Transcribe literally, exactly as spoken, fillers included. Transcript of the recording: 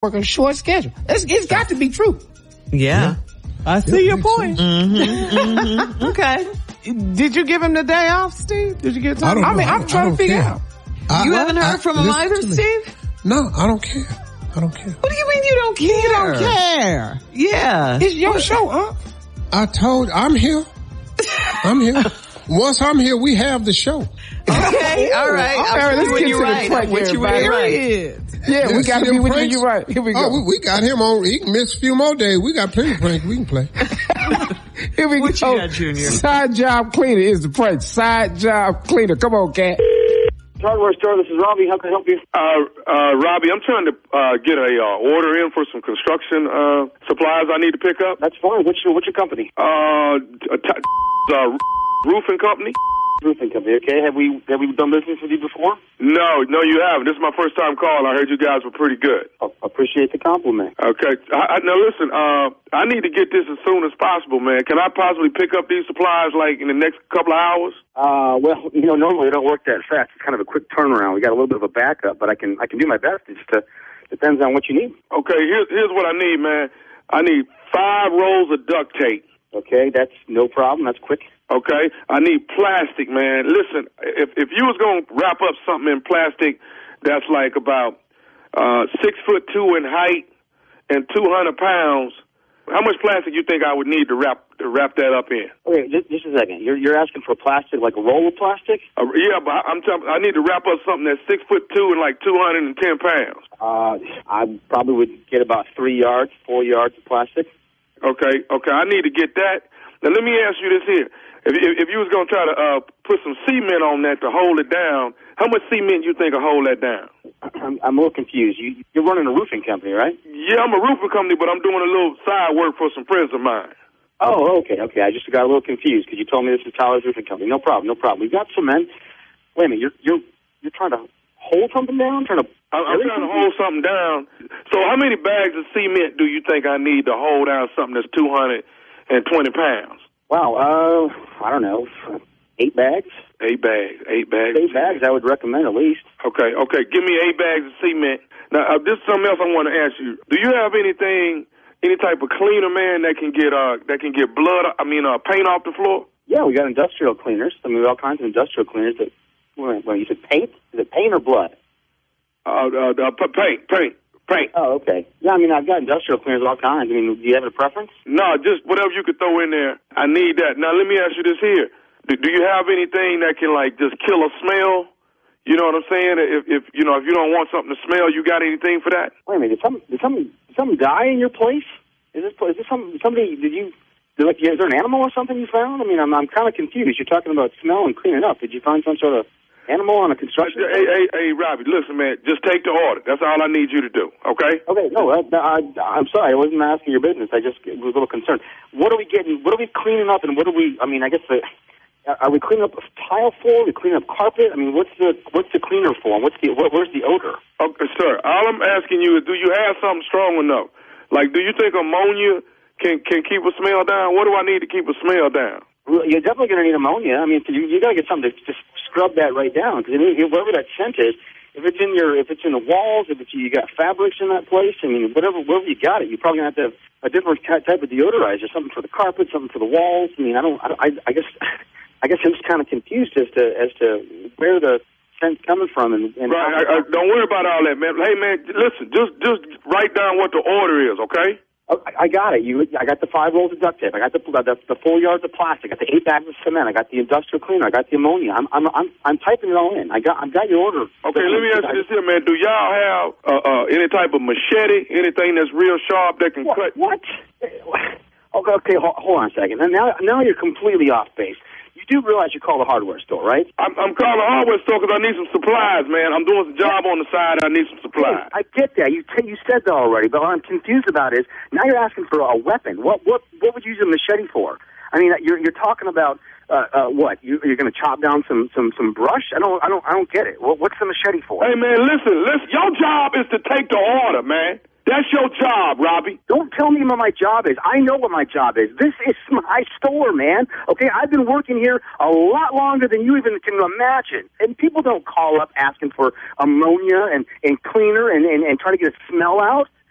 work a short schedule. It's, it's got to be true. Yeah. I see your point. Mm-hmm, mm-hmm. Okay. Did you give him the day off, Steve? Did you get time? I, I mean, I'm trying to figure care. out. I, you haven't heard I, from him either, Steve? No, I don't care. I don't care. What do you mean you don't care? You don't care. Yeah. It's your show, huh? I told, I'm here. I'm here. Once I'm here, we have the show. Okay, all right. All right, let's get you to right. the prank, With you everybody. right. Yeah, yeah we got to be with you. You're right. Here we go. Oh, we, we got him on. He can miss a few more days. We got plenty of pranks we can play. Here we what go. You got, Junior? Side job cleaner is the prank. Side job cleaner. Come on, Cat. Hardware store, this is Robbie. How can I help you? Uh, uh, Robbie, I'm trying to, uh, get a, uh, order in for some construction, uh, supplies I need to pick up. That's fine. What's your, what's your company? Uh, t- t- uh, roofing company. Roofing company, okay. Have we, have we done business with you before? No, no, you haven't. This is my first time calling. I heard you guys were pretty good. Oh, appreciate the compliment. Okay. I, I, now listen, uh, I need to get this as soon as possible, man. Can I possibly pick up these supplies, like, in the next couple of hours? Uh, well, you know, normally it don't work that fast. It's kind of a quick turnaround. We got a little bit of a backup, but I can, I can do my best. It just, uh, depends on what you need. Okay, here's, here's what I need, man. I need five rolls of duct tape. Okay, that's no problem. That's quick. Okay, I need plastic, man. Listen, if if you was gonna wrap up something in plastic that's like about uh six foot two in height and two hundred pounds, how much plastic you think I would need to wrap to wrap that up in? Okay, just, just a second. You're you're asking for plastic, like a roll of plastic? Uh, yeah, but I'm talking. I need to wrap up something that's six foot two and like two hundred and ten pounds. Uh, I probably would get about three yards, four yards of plastic. Okay, okay. I need to get that. Now let me ask you this here. If, if, if you was going to try to uh, put some cement on that to hold it down, how much cement you think will hold that down? I'm, I'm a little confused. You, you're running a roofing company, right? Yeah, I'm a roofing company, but I'm doing a little side work for some friends of mine. Oh, okay, okay. I just got a little confused because you told me this is Tyler's Roofing Company. No problem, no problem. We've got cement. Wait a minute, you're you're you're trying to hold something down? Trying to? I'm, I'm trying to hold something down. So how many bags of cement do you think I need to hold down something that's two hundred twenty pounds? Wow, uh, I don't know, eight bags? Eight bags, eight bags. Eight bags I would recommend at least. Okay, okay, give me eight bags of cement. Now, uh, this is something else I want to ask you. Do you have anything, any type of cleaner, man, that can get, uh, that can get blood, I mean, uh, paint off the floor? Yeah, we got industrial cleaners. I mean, we have all kinds of industrial cleaners that, well, you said paint? Is it paint or blood? Uh, uh, uh paint, paint. Paint. Oh, okay. Yeah, I mean, I've got industrial cleaners of all kinds. I mean, do you have a preference? No, just whatever you could throw in there. I need that. Now, let me ask you this here. Do, do you have anything that can, like, just kill a smell? You know what I'm saying? If, if you know, if you don't want something to smell, you got anything for that? Wait a minute. Did some, did some, did someone die in your place? Is this, is this some, somebody, did you, did, like, is there an animal or something you found? I mean, I'm, I'm kind of confused. You're talking about smell and cleaning up. Did you find some sort of animal on a construction site? Hey, hey, hey, Robbie, listen, man, just take the order. That's all I need you to do, okay? Okay, no, I, I, I'm sorry. I wasn't asking your business. I just was a little concerned. What are we getting, what are we cleaning up, and what are we, I mean, I guess, the, are we cleaning up a tile floor? Are we cleaning up carpet? I mean, what's the what's the cleaner for? What's the, what, where's the odor? Okay, sir, all I'm asking you is, do you have something strong enough? Like, do you think ammonia can, can keep a smell down? What do I need to keep a smell down? You're definitely going to need ammonia. I mean, you, you got to get something to just scrub that right down, because I mean, wherever that scent is, if it's in your, if it's in the walls, if it's, you got fabrics in that place, I mean, whatever, wherever you got it, you're probably going to have to have a different type of deodorizer, something for the carpet, something for the walls. I mean, I don't, I, I guess, I guess I'm just kind of confused as to as to where the scent's coming from. And, and right, I, I, don't worry about all that, man. Hey, man, listen, just just write down what the order is, okay? Oh, I got it. You, I got the five rolls of duct tape. I got the the, the four yards of plastic. I got the eight bags of cement. I got the industrial cleaner. I got the ammonia. I'm I'm I'm, I'm typing it all in. I got I've got your order. Okay, let me ask you this here, man. Do y'all have uh, uh, any type of machete, anything that's real sharp that can what, cut? What? Okay, okay. Hold, hold on a second. Now now you're completely off base. You do realize you call the hardware store, right? I'm, I'm calling the hardware store because I need some supplies, man. I'm doing some job on the side. I need some supplies. Hey, I get that. You t- you said that already, but what I'm confused about is now you're asking for a weapon. What what what would you use a machete for? I mean, you're you're talking about uh, uh, what? You, you're going to chop down some, some, some brush? I don't I don't I don't get it. What, what's the machete for? Hey, man, listen, listen. Your job is to take the order, man. That's your job, Robbie. Don't tell me what my job is. I know what my job is. This is my store, man. Okay, I've been working here a lot longer than you even can imagine. And people don't call up asking for ammonia and, and cleaner and, and, and try to get a smell out.